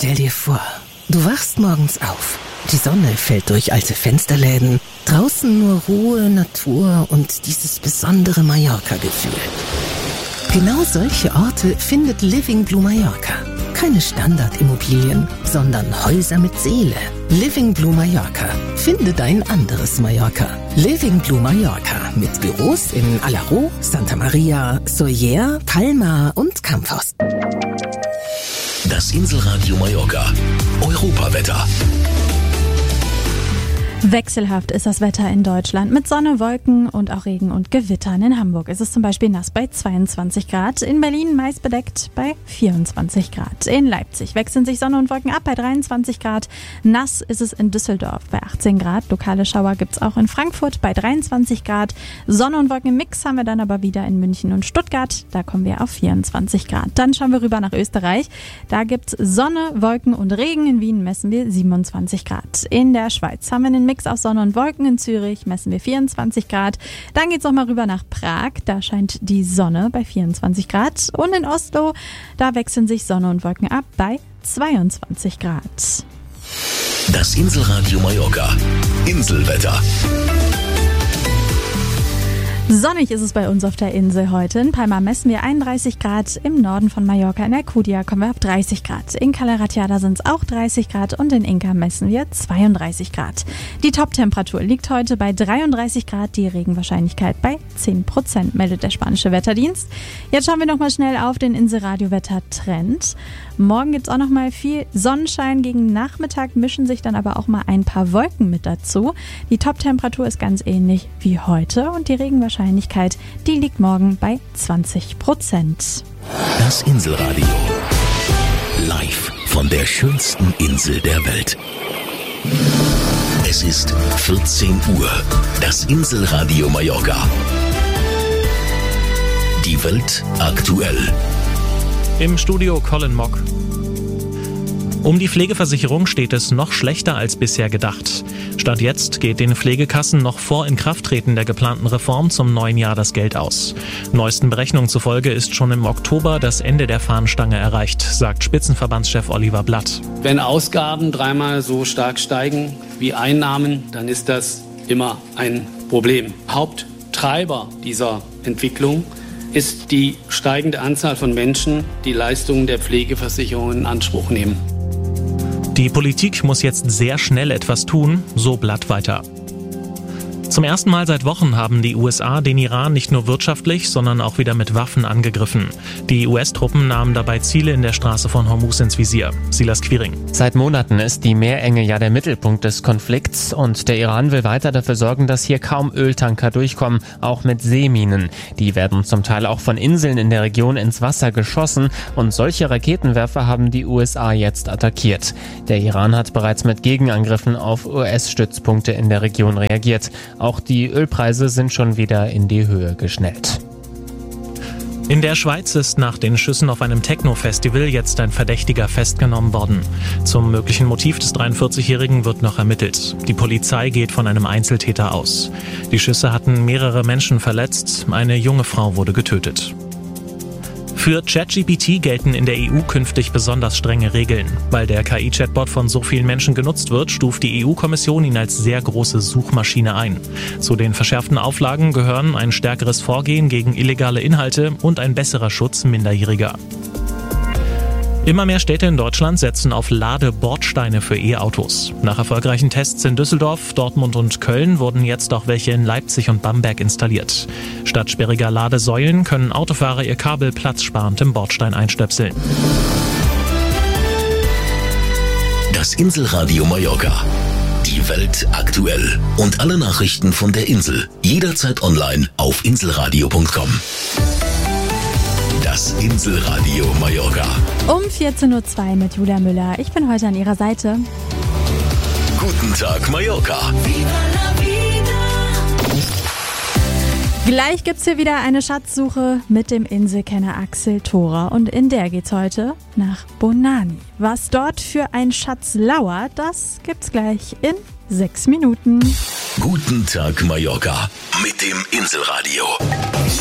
Stell dir vor, du wachst morgens auf. Die Sonne fällt durch alte Fensterläden. Draußen nur Ruhe, Natur und dieses besondere Mallorca-Gefühl. Genau solche Orte findet Living Blue Mallorca. Keine Standardimmobilien, sondern Häuser mit Seele. Living Blue Mallorca. Finde dein anderes Mallorca. Living Blue Mallorca mit Büros in Alaró, Santa Maria, Sóller, Palma und Campos. Das Inselradio Mallorca. Europawetter. Wechselhaft ist das Wetter in Deutschland mit Sonne, Wolken und auch Regen und Gewittern. In Hamburg ist es zum Beispiel nass bei 22 Grad, in Berlin meist bedeckt bei 24 Grad. In Leipzig wechseln sich Sonne und Wolken ab bei 23 Grad. Nass ist es in Düsseldorf bei 18 Grad. Lokale Schauer gibt's auch in Frankfurt bei 23 Grad. Sonne und Wolken im Mix haben wir dann aber wieder in München und Stuttgart. Da kommen wir auf 24 Grad. Dann schauen wir rüber nach Österreich. Da gibt's Sonne, Wolken und Regen. In Wien messen wir 27 Grad. In der Schweiz haben wir einen Mix aus Sonne und Wolken. In Zürich messen wir 24 Grad. Dann geht's noch mal rüber nach Prag. Da scheint die Sonne bei 24 Grad. Und in Oslo, da wechseln sich Sonne und Wolken ab bei 22 Grad. Das Inselradio Mallorca. Inselwetter. Sonnig ist es bei uns auf der Insel heute. In Palma messen wir 31 Grad. Im Norden von Mallorca in Alcudia kommen wir auf 30 Grad. In Cala Ratjada sind es auch 30 Grad und in Inca messen wir 32 Grad. Die Top-Temperatur liegt heute bei 33 Grad. Die Regenwahrscheinlichkeit bei 10%, meldet der spanische Wetterdienst. Jetzt schauen wir nochmal schnell auf den Inselradio-Wetter-Trend. Morgen gibt es auch nochmal viel Sonnenschein. Gegen Nachmittag mischen sich dann aber auch mal ein paar Wolken mit dazu. Die Top-Temperatur ist ganz ähnlich wie heute und die Regenwahrscheinlichkeit, die liegt morgen bei 20%. Das Inselradio. Live von der schönsten Insel der Welt. Es ist 14 Uhr. Das Inselradio Mallorca. Die Welt aktuell. Im Studio Colin Mock. Um die Pflegeversicherung steht es noch schlechter als bisher gedacht. Stand jetzt geht den Pflegekassen noch vor Inkrafttreten der geplanten Reform zum neuen Jahr das Geld aus. Neuesten Berechnungen zufolge ist schon im Oktober das Ende der Fahnenstange erreicht, sagt Spitzenverbandschef Oliver Blatt. Wenn Ausgaben dreimal so stark steigen wie Einnahmen, dann ist das immer ein Problem. Haupttreiber dieser Entwicklung ist die steigende Anzahl von Menschen, die Leistungen der Pflegeversicherung in Anspruch nehmen. Die Politik muss jetzt sehr schnell etwas tun, so Blatt weiter. Zum ersten Mal seit Wochen haben die USA den Iran nicht nur wirtschaftlich, sondern auch wieder mit Waffen angegriffen. Die US-Truppen nahmen dabei Ziele in der Straße von Hormuz ins Visier. Silas Quiring. Seit Monaten ist die Meerenge ja der Mittelpunkt des Konflikts und der Iran will weiter dafür sorgen, dass hier kaum Öltanker durchkommen, auch mit Seeminen. Die werden zum Teil auch von Inseln in der Region ins Wasser geschossen und solche Raketenwerfer haben die USA jetzt attackiert. Der Iran hat bereits mit Gegenangriffen auf US-Stützpunkte in der Region reagiert. Auch die Ölpreise sind schon wieder in die Höhe geschnellt. In der Schweiz ist nach den Schüssen auf einem Techno-Festival jetzt ein Verdächtiger festgenommen worden. Zum möglichen Motiv des 43-Jährigen wird noch ermittelt. Die Polizei geht von einem Einzeltäter aus. Die Schüsse hatten mehrere Menschen verletzt, eine junge Frau wurde getötet. Für ChatGPT gelten in der EU künftig besonders strenge Regeln. Weil der KI-Chatbot von so vielen Menschen genutzt wird, stuft die EU-Kommission ihn als sehr große Suchmaschine ein. Zu den verschärften Auflagen gehören ein stärkeres Vorgehen gegen illegale Inhalte und ein besserer Schutz Minderjähriger. Immer mehr Städte in Deutschland setzen auf Ladebordsteine für E-Autos. Nach erfolgreichen Tests in Düsseldorf, Dortmund und Köln wurden jetzt auch welche in Leipzig und Bamberg installiert. Statt sperriger Ladesäulen können Autofahrer ihr Kabel platzsparend im Bordstein einstöpseln. Das Inselradio Mallorca. Die Welt aktuell. Und alle Nachrichten von der Insel. Jederzeit online auf inselradio.com. Das Inselradio Mallorca. Um 14.02 Uhr mit Julia Müller. Ich bin heute an Ihrer Seite. Guten Tag, Mallorca. Gleich gibt's hier wieder eine Schatzsuche mit dem Inselkenner Axel Thorer. Und in der geht's heute nach Bonani. Was dort für ein Schatz lauert, das gibt's gleich in 6 Minuten. Guten Tag, Mallorca. Mit dem Inselradio.